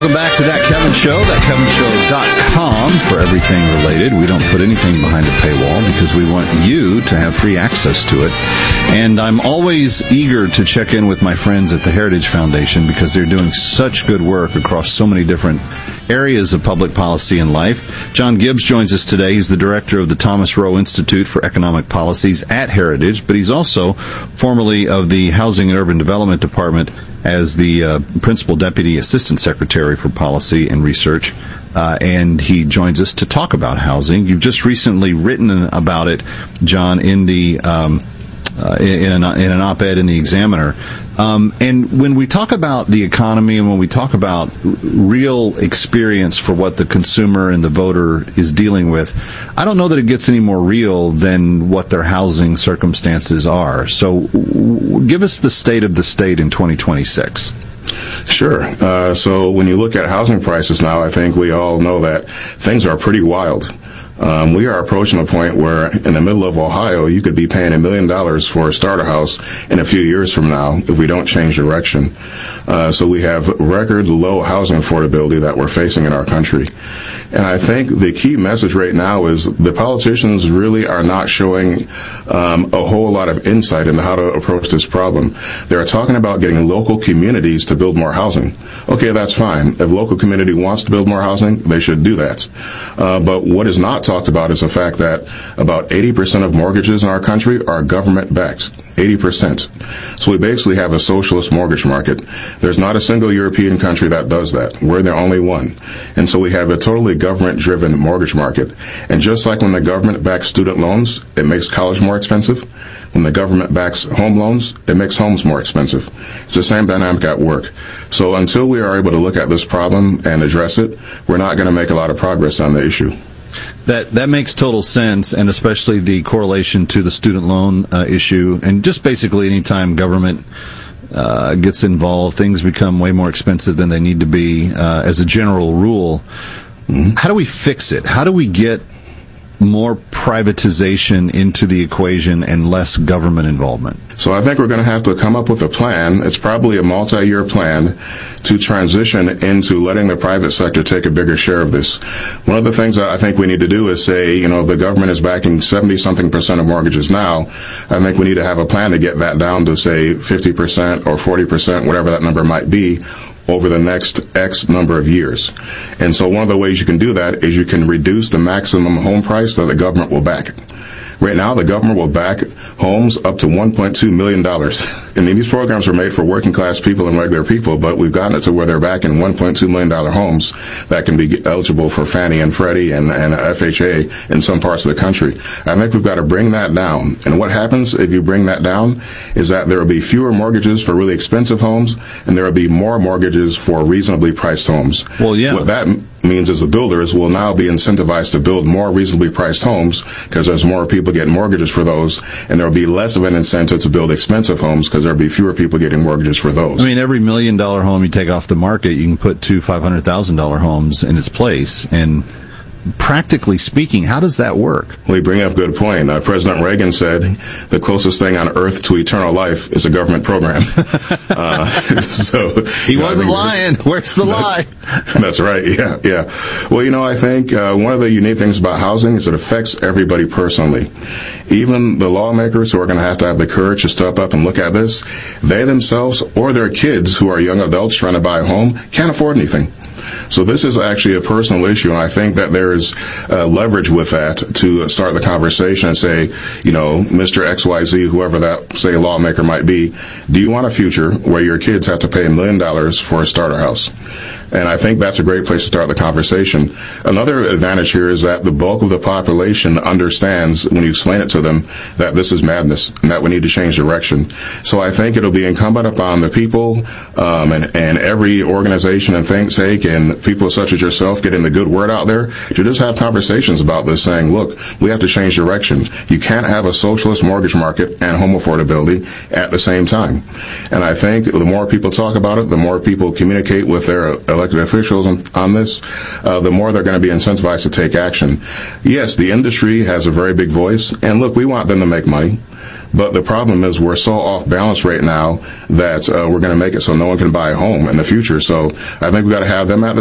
Welcome back to That Kevin Show, thatkevinshow.com for everything related. We don't put anything behind a paywall because we want you to have free access to it. And I'm always eager to check in with my friends at the Heritage Foundation because they're doing such good work across so many different areas of public policy and life. John Gibbs joins us today. He's the director of the Thomas Rowe Institute for Economic Policies at Heritage, but he's also formerly of the Housing and Urban Development Department as the Principal Deputy Assistant Secretary for Policy and Research, and he joins us to talk about housing. You've just recently written about it, John, in the in an op-ed in the Examiner. And when we talk about the economy and when we talk about real experience for what the consumer and the voter is dealing with, I don't know that it gets any more real than what their housing circumstances are. So give us the state of the state in 2026. Sure. So when you look at housing prices now, I think we all know that things are pretty wild. We are approaching a point where in the middle of Ohio, you could be paying $1 million for a starter house in a few years from now if we don't change direction. So we have record low housing affordability that we're facing in our country. And I think the key message right now is the politicians really are not showing a whole lot of insight into how to approach this problem. They're talking about getting local communities to build more housing. Okay, that's fine. If a local community wants to build more housing, they should do that. But what is not talked about is the fact that about 80% of mortgages in our country are government-backed. 80%. So we basically have a socialist mortgage market. There's not a single European country that does that. We're the only one. And so we have a totally government-driven mortgage market. And just like when the government backs student loans, it makes college more expensive. When the government backs home loans, it makes homes more expensive. It's the same dynamic at work. So until we are able to look at this problem and address it, we're not going to make a lot of progress on the issue. That makes total sense, and especially the correlation to the student loan issue. And just basically anytime government gets involved, things become way more expensive than they need to be as a general rule. Mm-hmm. How do we fix it? How do we get more privatization into the equation and less government involvement? So I think we're going to have to come up with a plan. It's probably a multi-year plan to transition into letting the private sector take a bigger share of this. One of the things that I think we need to do is say, if the government is backing 70-something% of mortgages now, I think we need to have a plan to get that down to, say, 50% or 40%, whatever that number might be, over the next X number of years. And so one of the ways you can do that is you can reduce the maximum home price that the government will back. Right now, the government will back homes up to $1.2 million. And these programs are made for working class people and regular people, but we've gotten it to where they're backing $1.2 million homes that can be eligible for Fannie and Freddie and FHA in some parts of the country. I think we've got to bring that down. And what happens if you bring that down is that there will be fewer mortgages for really expensive homes, and there will be more mortgages for reasonably priced homes. Well, yeah. What that means is the builders will now be incentivized to build more reasonably priced homes because there's more people getting mortgages for those, and there will be less of an incentive to build expensive homes because there will be fewer people getting mortgages for those. I mean, every $1 million home you take off the market, you can put two $500,000 homes in its place. And practically speaking, how does that work? Well, you bring up a good point. President Reagan said the closest thing on earth to eternal life is a government program. So he wasn't lying. Where's the lie? That's right. Yeah. Well, I think one of the unique things about housing is it affects everybody personally. Even the lawmakers who are going to have the courage to step up and look at this, they themselves or their kids who are young adults trying to buy a home can't afford anything. So this is actually a personal issue, and I think that there is leverage with that to start the conversation and say, Mr. XYZ, whoever that, say, lawmaker might be, do you want a future where your kids have to pay $1 million for a starter house? And I think that's a great place to start the conversation. Another advantage here is that the bulk of the population understands, when you explain it to them, that this is madness and that we need to change direction. So I think it'll be incumbent upon the people and every organization and think tank and people such as yourself getting the good word out there to just have conversations about this, saying, look, we have to change direction. You can't have a socialist mortgage market and home affordability at the same time. And I think the more people talk about it, the more people communicate with their elected officials on this, the more they're going to be incentivized to take action. Yes, the industry has a very big voice, and look, we want them to make money. But the problem is we're so off balance right now that we're going to make it so no one can buy a home in the future. So I think we've got to have them at the